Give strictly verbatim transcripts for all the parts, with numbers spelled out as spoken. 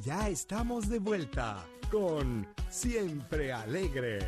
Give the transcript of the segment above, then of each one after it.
ya estamos de vuelta con Siempre Alegres.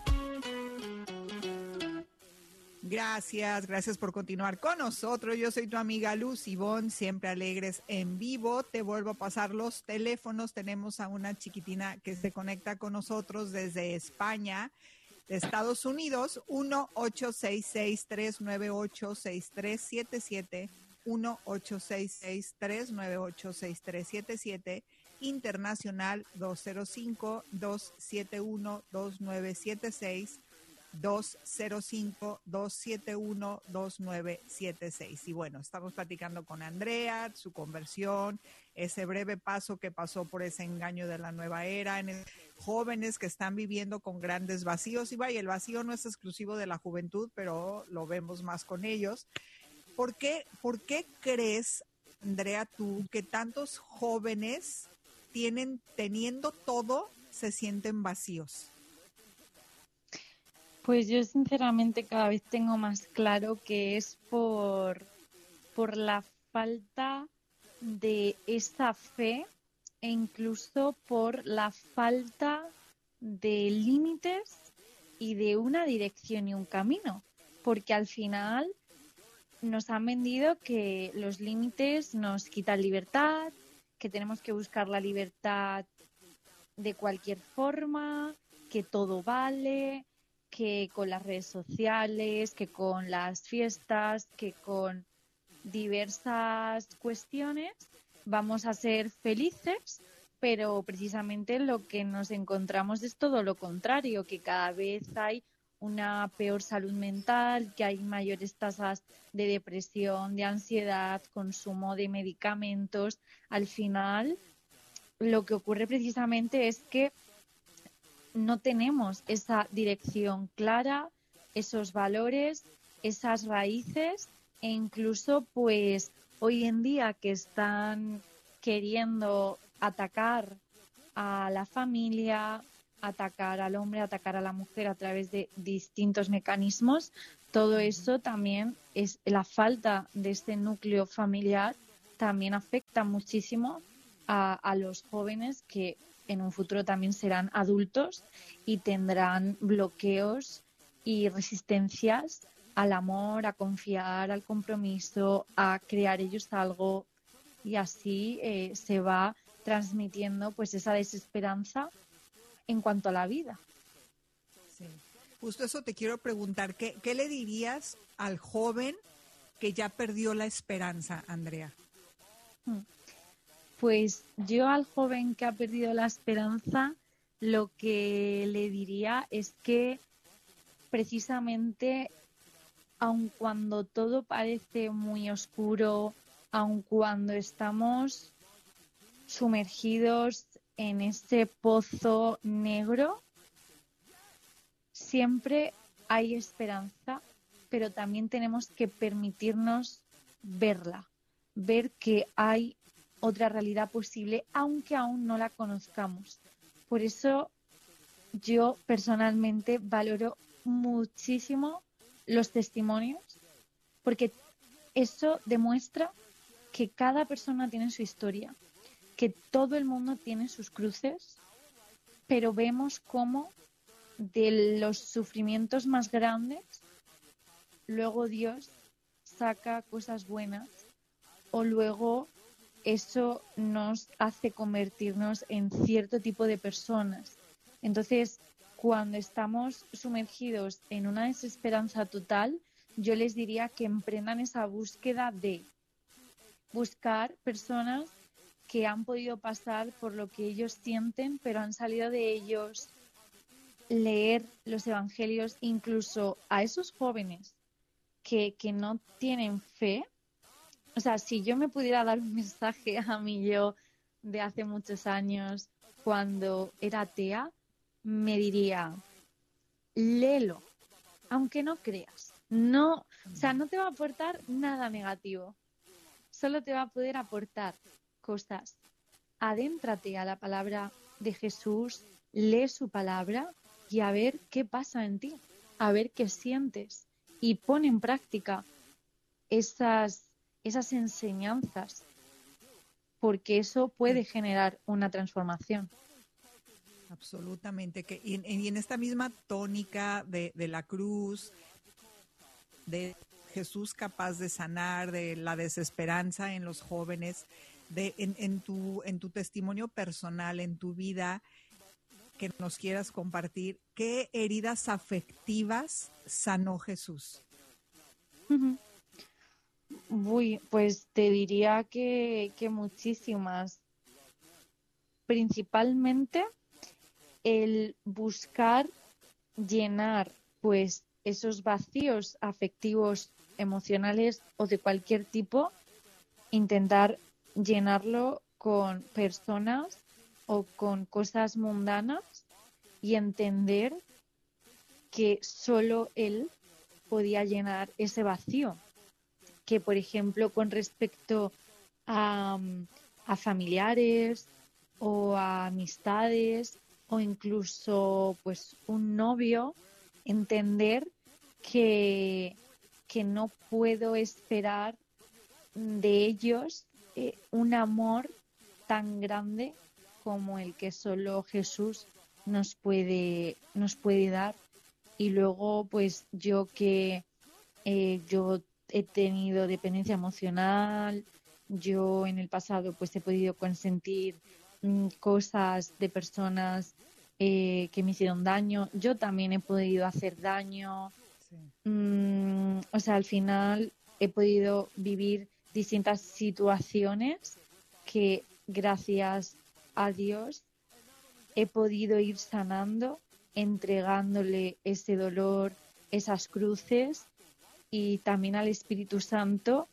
Gracias, gracias por continuar con nosotros. Yo soy tu amiga Luz Ivonne, Siempre Alegres en vivo. Te vuelvo a pasar los teléfonos. Tenemos a una chiquitina que se conecta con nosotros desde España, de Estados Unidos, uno ocho seis seis, tres nueve ocho, seis tres siete siete, uno ocho seis seis, tres nueve ocho, seis tres siete siete, internacional dos cero cinco, dos siete uno, dos nueve siete seis, dos cero cinco, dos siete uno, dos nueve siete seis. Y bueno, estamos platicando con Andrea, su conversión, ese breve paso que pasó por ese engaño de la nueva era, en el, jóvenes que están viviendo con grandes vacíos. Y vaya, el vacío no es exclusivo de la juventud, pero lo vemos más con ellos. ¿Por qué, por qué crees, Andrea, tú, que tantos jóvenes tienen, teniendo todo, se sienten vacíos? Pues yo sinceramente cada vez tengo más claro que es por, por la falta de esa fe e incluso por la falta de límites y de una dirección y un camino. Porque al final nos han vendido que los límites nos quitan libertad, que tenemos que buscar la libertad de cualquier forma, que todo vale, que con las redes sociales, que con las fiestas, que con diversas cuestiones vamos a ser felices, pero precisamente lo que nos encontramos es todo lo contrario, que cada vez hay una peor salud mental, que hay mayores tasas de depresión, de ansiedad, consumo de medicamentos. Al final, lo que ocurre precisamente es que no tenemos esa dirección clara, esos valores, esas raíces e incluso pues hoy en día que están queriendo atacar a la familia, atacar al hombre, atacar a la mujer a través de distintos mecanismos, todo eso también es la falta de este núcleo familiar, también afecta muchísimo a, a los jóvenes que en un futuro también serán adultos y tendrán bloqueos y resistencias al amor, a confiar, al compromiso, a crear ellos algo, y así eh, se va transmitiendo pues esa desesperanza en cuanto a la vida. Sí. Justo eso te quiero preguntar, ¿qué, qué le dirías al joven que ya perdió la esperanza, Andrea? Hmm. Pues yo al joven que ha perdido la esperanza, lo que le diría es que precisamente, aun cuando todo parece muy oscuro, aun cuando estamos sumergidos en ese pozo negro, siempre hay esperanza, pero también tenemos que permitirnos verla, ver que hay otra realidad posible, aunque aún no la conozcamos. Por eso yo personalmente valoro muchísimo los testimonios, porque eso demuestra que cada persona tiene su historia, que todo el mundo tiene sus cruces, pero vemos cómo de los sufrimientos más grandes, luego Dios saca cosas buenas, o luego eso nos hace convertirnos en cierto tipo de personas. Entonces, cuando estamos sumergidos en una desesperanza total, yo les diría que emprendan esa búsqueda de buscar personas que han podido pasar por lo que ellos sienten, pero han salido de ellos, leer los evangelios, incluso a esos jóvenes que, que no tienen fe. O sea, si yo me pudiera dar un mensaje a mí yo de hace muchos años, cuando era atea, me diría, léelo, aunque no creas. No, o sea, no te va a aportar nada negativo. Solo te va a poder aportar cosas. Adéntrate a la palabra de Jesús, lee su palabra y a ver qué pasa en ti, a ver qué sientes, y pon en práctica esas, esas enseñanzas. porque eso puede generar una transformación. Absolutamente. Que, y, y en esta misma tónica de, de la cruz, de Jesús capaz de sanar, de la desesperanza en los jóvenes, de en, en tu en tu testimonio personal, en tu vida, que nos quieras compartir, ¿qué heridas afectivas sanó Jesús? Uh-huh. Uy, pues te diría que, que muchísimas. Principalmente el buscar llenar pues esos vacíos afectivos, emocionales o de cualquier tipo, intentar llenarlo con personas o con cosas mundanas y entender que solo él podía llenar ese vacío. Que, por ejemplo, con respecto a, a familiares o a amistades o incluso pues un novio, entender que, que no puedo esperar de ellos eh, un amor tan grande como el que solo Jesús nos puede, nos puede dar. Y luego pues yo que eh, yo he tenido dependencia emocional, yo en el pasado pues he podido consentir mmm, cosas de personas eh, que me hicieron daño, yo también he podido hacer daño, sí. mmm, o sea, al final he podido vivir distintas situaciones que gracias a Dios he podido ir sanando, entregándole ese dolor, esas cruces, y también al Espíritu Santo,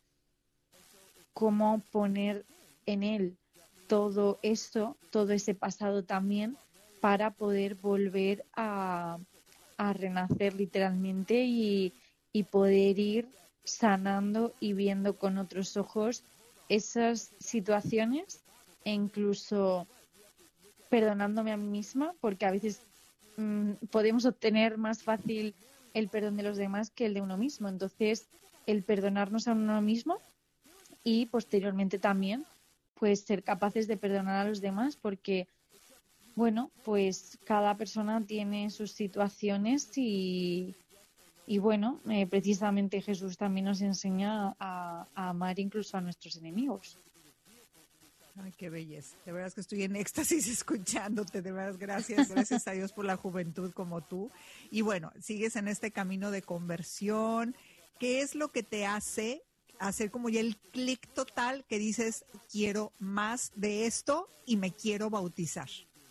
cómo poner en él todo eso, todo ese pasado también, para poder volver a, a renacer literalmente y, y poder ir sanando y viendo con otros ojos esas situaciones e incluso perdonándome a mí misma, porque a veces mmm, podemos obtener más fácil el perdón de los demás que el de uno mismo. Entonces, el perdonarnos a uno mismo y posteriormente también, pues ser capaces de perdonar a los demás, porque, bueno, pues cada persona tiene sus situaciones y, y bueno, eh, precisamente Jesús también nos enseña a, a amar incluso a nuestros enemigos. Ay, qué belleza. De verdad es que estoy en éxtasis escuchándote. De verdad, gracias. Gracias a Dios por la juventud como tú. Y bueno, sigues en este camino de conversión. ¿Qué es lo que te hace hacer como ya el clic total que dices, quiero más de esto y me quiero bautizar?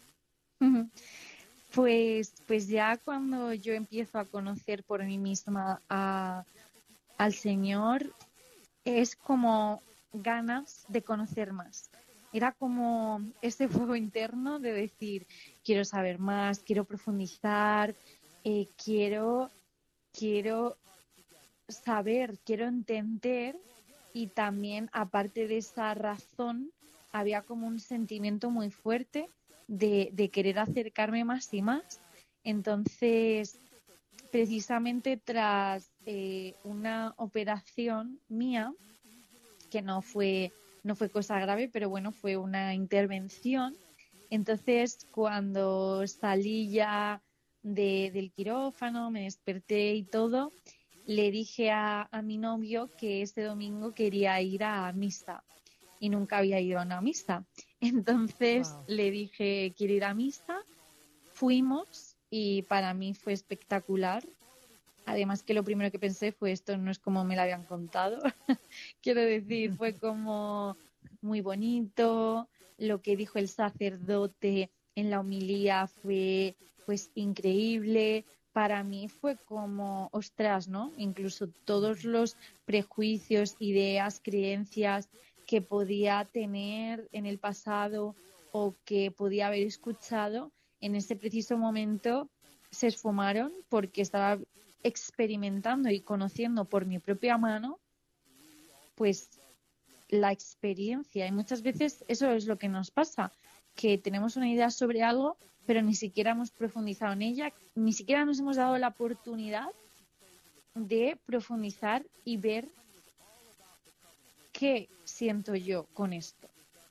Pues, pues ya cuando yo empiezo a conocer por mí misma a, al Señor, es como ganas de conocer más. Era como ese fuego interno de decir, quiero saber más, quiero profundizar, eh, quiero, quiero saber, quiero entender, y también aparte de esa razón había como un sentimiento muy fuerte de, de querer acercarme más y más. Entonces, precisamente tras eh, una operación mía, que no fue no fue cosa grave, pero bueno, fue una intervención. Entonces, cuando salí ya de, del quirófano, me desperté y todo, le dije a, a mi novio que este domingo quería ir a misa y nunca había ido a una misa. Entonces, wow. Le dije, quiero ir a misa, fuimos y para mí fue espectacular. Además que lo primero que pensé fue, esto no es como me lo habían contado. Quiero decir, fue como muy bonito. Lo que dijo el sacerdote en la homilía fue pues increíble. Para mí fue como, ostras, ¿no? Incluso todos los prejuicios, ideas, creencias que podía tener en el pasado o que podía haber escuchado, en ese preciso momento se esfumaron porque estaba experimentando y conociendo por mi propia mano pues la experiencia. Y muchas veces eso es lo que nos pasa, que tenemos una idea sobre algo pero ni siquiera hemos profundizado en ella, ni siquiera nos hemos dado la oportunidad de profundizar y ver qué siento yo con esto.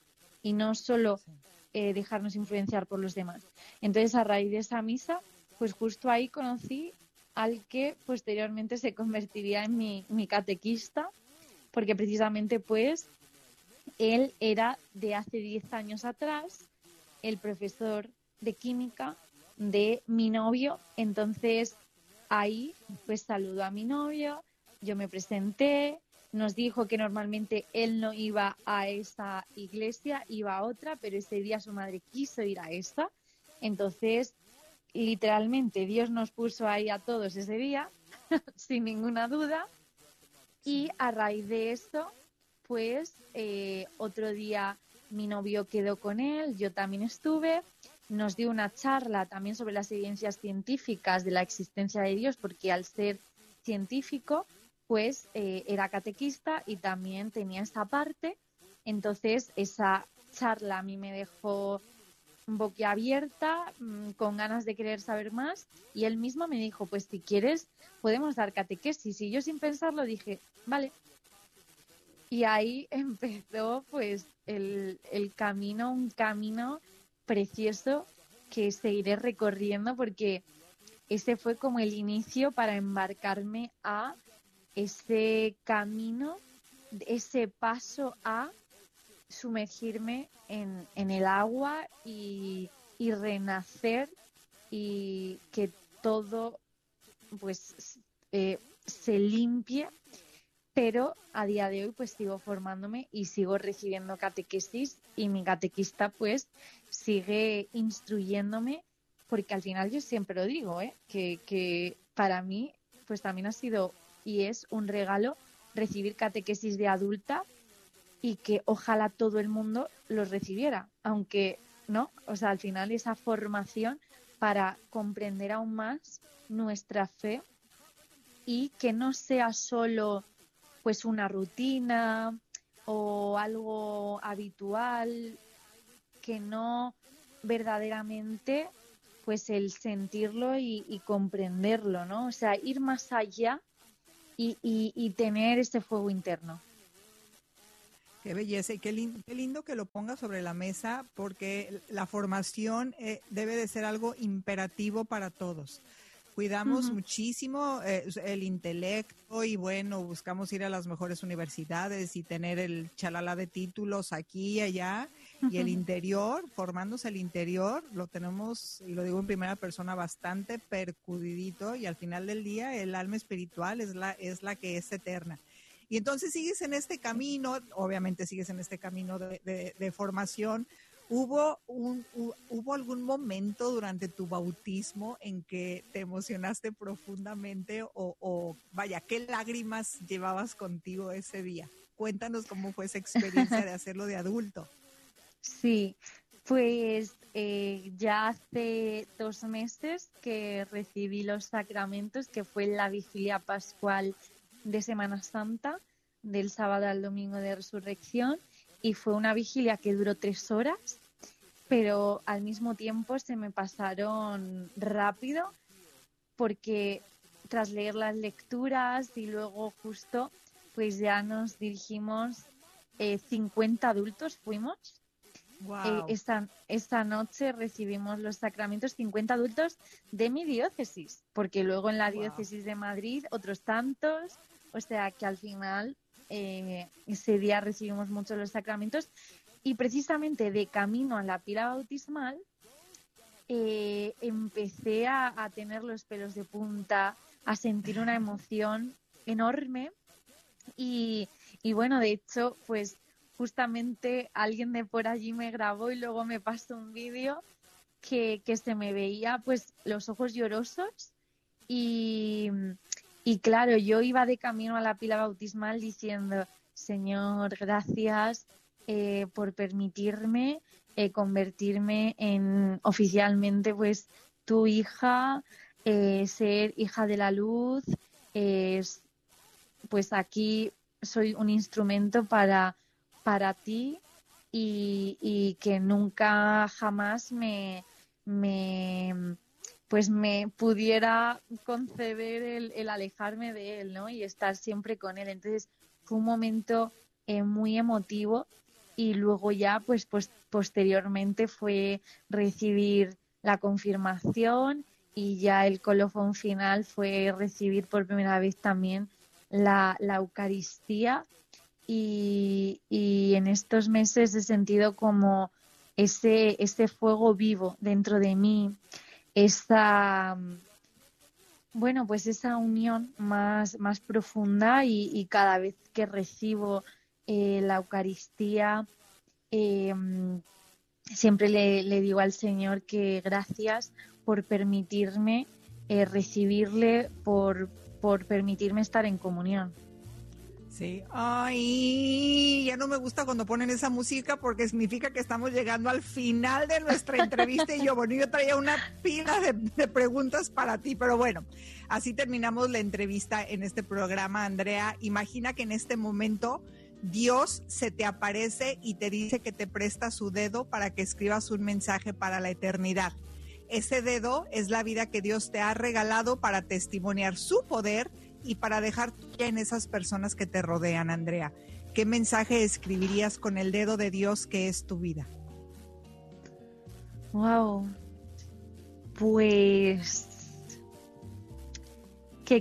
y no solo eh, dejarnos influenciar por los demás. Entonces, a raíz de esa misa, pues justo ahí conocí al que posteriormente se convertiría en mi, mi catequista, porque precisamente pues él era de hace diez años atrás el profesor de química de mi novio. Entonces ahí pues saludó a mi novio, yo me presenté, nos dijo que normalmente él no iba a esa iglesia, iba a otra, pero ese día su madre quiso ir a esa. Entonces, literalmente, Dios nos puso ahí a todos ese día, sin ninguna duda. Y a raíz de eso, pues eh, otro día mi novio quedó con él, yo también estuve, nos dio una charla también sobre las evidencias científicas de la existencia de Dios, porque al ser científico, pues eh, era catequista y también tenía esa parte. Entonces, esa charla a mí me dejó boquiabierta, mmm, con ganas de querer saber más, y él mismo me dijo, pues si quieres podemos dar catequesis, y yo sin pensarlo dije, vale. Y ahí empezó pues el, el camino, un camino precioso que seguiré recorriendo, porque ese fue como el inicio para embarcarme a ese camino, ese paso a sumergirme en, en el agua y, y renacer, y que todo pues eh, se limpie. Pero a día de hoy pues sigo formándome y sigo recibiendo catequesis, y mi catequista pues sigue instruyéndome, porque al final yo siempre lo digo, ¿eh? que, que para mí pues también ha sido y es un regalo recibir catequesis de adulta, y que ojalá todo el mundo los recibiera, aunque no, o sea, al final esa formación para comprender aún más nuestra fe, y que no sea solo pues una rutina o algo habitual, que no verdaderamente pues el sentirlo y, y comprenderlo, ¿no? O sea, ir más allá y, y, y tener ese fuego interno. Qué belleza, y qué lindo, qué lindo que lo ponga sobre la mesa, porque la formación eh, debe de ser algo imperativo para todos. Cuidamos uh-huh. muchísimo eh, el intelecto, y bueno, buscamos ir a las mejores universidades y tener el chalala de títulos aquí y allá, uh-huh. y el interior, formándose el interior, lo tenemos, y lo digo en primera persona, bastante percudidito, y al final del día el alma espiritual es la, es la que es eterna. Y entonces sigues en este camino, obviamente sigues en este camino de, de, de formación. ¿Hubo, un, ¿Hubo algún momento durante tu bautismo en que te emocionaste profundamente o, o vaya, qué lágrimas llevabas contigo ese día? Cuéntanos cómo fue esa experiencia de hacerlo de adulto. Sí, pues eh, ya hace dos meses que recibí los sacramentos, que fue la vigilia pascual de Semana Santa, del sábado al domingo de Resurrección, y fue una vigilia que duró tres horas, pero al mismo tiempo se me pasaron rápido, porque tras leer las lecturas y luego justo pues ya nos dirigimos, eh, cincuenta adultos fuimos. Wow. Eh, esta, esta noche recibimos los sacramentos cincuenta adultos de mi diócesis, porque luego en la wow. diócesis de Madrid otros tantos, o sea que al final eh, ese día recibimos muchos los sacramentos. Y precisamente de camino a la pila bautismal eh, empecé a, a tener los pelos de punta, a sentir una emoción enorme, y, y bueno, de hecho pues justamente alguien de por allí me grabó y luego me pasó un vídeo que, que se me veía pues los ojos llorosos, y, y claro, yo iba de camino a la pila bautismal diciendo: Señor, gracias eh, por permitirme eh, convertirme en oficialmente pues tu hija, eh, ser hija de la luz, eh, pues aquí soy un instrumento para para ti, y, y que nunca jamás me, me pues me pudiera conceder el, el alejarme de él, ¿no? Y estar siempre con él. Entonces fue un momento eh, muy emotivo, y luego ya pues, pues posteriormente fue recibir la confirmación y ya el colofón final fue recibir por primera vez también la, la Eucaristía y, y en estos meses he sentido como ese, ese fuego vivo dentro de mí, esa, bueno, pues esa unión más, más profunda y, y cada vez que recibo eh, la Eucaristía, eh, siempre le, le digo al Señor que gracias por permitirme eh, recibirle, por, por permitirme estar en comunión. Sí, ay, ya no me gusta cuando ponen esa música porque significa que estamos llegando al final de nuestra entrevista y yo, bueno, yo traía una pila de, de preguntas para ti, pero bueno, así terminamos la entrevista en este programa, Andrea. Imagina que en este momento Dios se te aparece y te dice que te presta su dedo para que escribas un mensaje para la eternidad. Ese dedo es la vida que Dios te ha regalado para testimoniar su poder y para dejar tuya en esas personas que te rodean, Andrea. ¿Qué mensaje escribirías con el dedo de Dios que es tu vida? Wow, pues que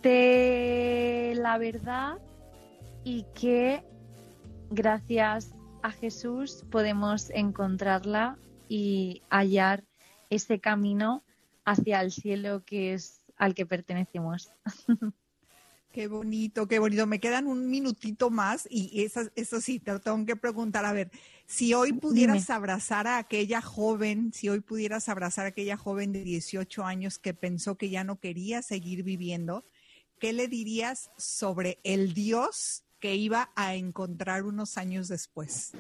existe la verdad y que gracias a Jesús podemos encontrarla y hallar ese camino hacia el cielo que es al que pertenecemos. Qué bonito, qué bonito. Me quedan un minutito más y eso, eso sí, te lo tengo que preguntar. A ver, si hoy pudieras Dime. abrazar a aquella joven, si hoy pudieras abrazar a aquella joven de dieciocho años que pensó que ya no quería seguir viviendo, ¿qué le dirías sobre el Dios que iba a encontrar unos años después?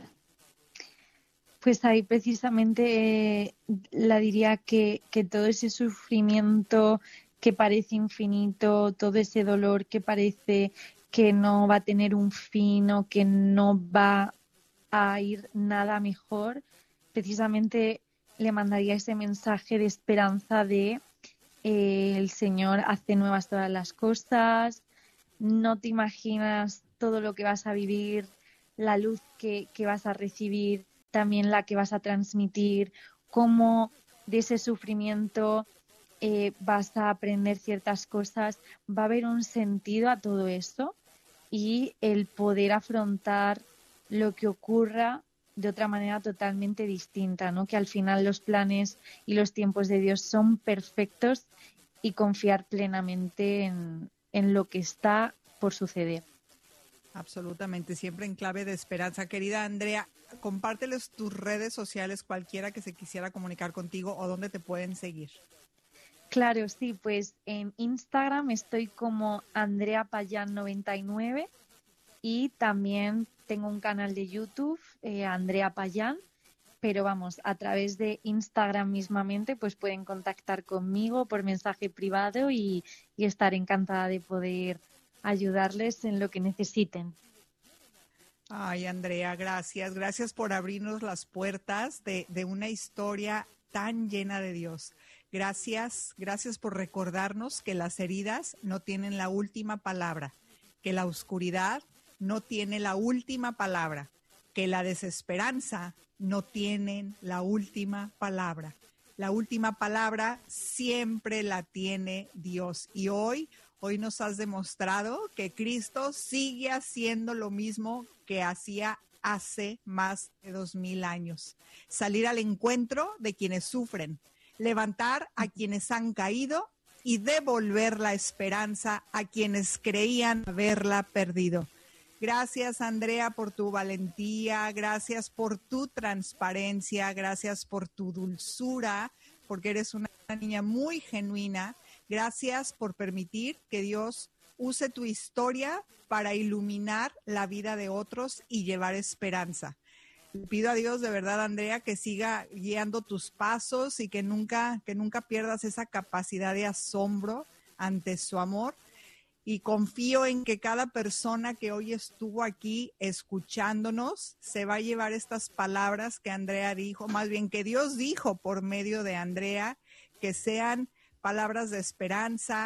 Pues ahí precisamente eh, la diría que, que todo ese sufrimiento que parece infinito, todo ese dolor que parece que no va a tener un fin o que no va a ir nada mejor, precisamente le mandaría ese mensaje de esperanza de eh, el Señor hace nuevas todas las cosas, no te imaginas todo lo que vas a vivir, la luz que, que vas a recibir, también la que vas a transmitir, cómo de ese sufrimiento eh, vas a aprender ciertas cosas, va a haber un sentido a todo eso y el poder afrontar lo que ocurra de otra manera totalmente distinta, ¿no? Que al final los planes y los tiempos de Dios son perfectos y confiar plenamente en, en lo que está por suceder. Absolutamente, siempre en clave de esperanza. Querida Andrea, compárteles tus redes sociales, cualquiera que se quisiera comunicar contigo o dónde te pueden seguir. Claro, sí, pues en Instagram estoy como Andrea Payán noventa y nueve y también tengo un canal de YouTube, eh, Andrea Payán, pero vamos, a través de Instagram mismamente pues pueden contactar conmigo por mensaje privado y, y estar encantada de poder ayudarles en lo que necesiten. Ay, Andrea, gracias. Gracias por abrirnos las puertas de, de una historia tan llena de Dios. Gracias, gracias por recordarnos que las heridas no tienen la última palabra, que la oscuridad no tiene la última palabra, que la desesperanza no tiene la última palabra. La última palabra siempre la tiene Dios. Y hoy, hoy nos has demostrado que Cristo sigue haciendo lo mismo que hacía hace más de dos mil años. Salir al encuentro de quienes sufren, levantar a quienes han caído y devolver la esperanza a quienes creían haberla perdido. Gracias, Andrea, por tu valentía, gracias por tu transparencia, gracias por tu dulzura, porque eres una niña muy genuina. Gracias por permitir que Dios use tu historia para iluminar la vida de otros y llevar esperanza. Le pido a Dios de verdad, Andrea, que siga guiando tus pasos y que nunca, que nunca pierdas esa capacidad de asombro ante su amor. Y confío en que cada persona que hoy estuvo aquí escuchándonos se va a llevar estas palabras que Andrea dijo, más bien que Dios dijo por medio de Andrea, que sean palabras de esperanza,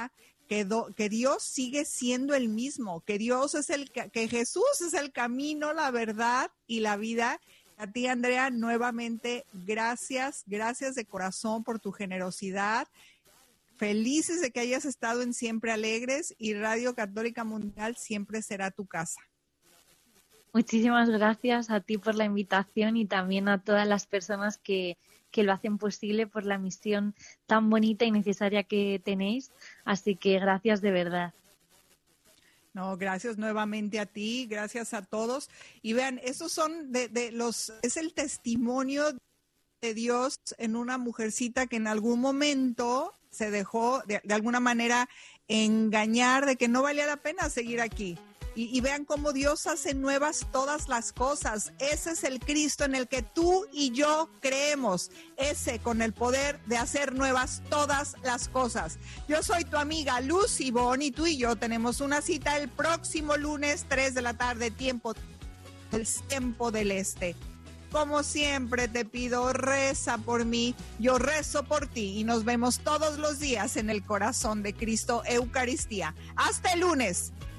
que, do, que Dios sigue siendo el mismo, que Dios es el, que Jesús es el camino, la verdad y la vida. A ti, Andrea, nuevamente, gracias, gracias de corazón por tu generosidad. Felices de que hayas estado en Siempre Alegres, y Radio Católica Mundial siempre será tu casa. Muchísimas gracias a ti por la invitación y también a todas las personas que, que lo hacen posible por la misión tan bonita y necesaria que tenéis. Así que gracias de verdad. No, gracias nuevamente a ti, gracias a todos. Y vean, esos son de, de los, es el testimonio de Dios en una mujercita que en algún momento se dejó de, de alguna manera engañar de que no valía la pena seguir aquí. Y, y vean cómo Dios hace nuevas todas las cosas. Ese es el Cristo en el que tú y yo creemos. Ese con el poder de hacer nuevas todas las cosas. Yo soy tu amiga Luz Ivonne y tú y yo tenemos una cita el próximo lunes, tres de la tarde, tiempo, el tiempo del este. Como siempre te pido, reza por mí, yo rezo por ti y nos vemos todos los días en el corazón de Cristo Eucaristía. Hasta el lunes.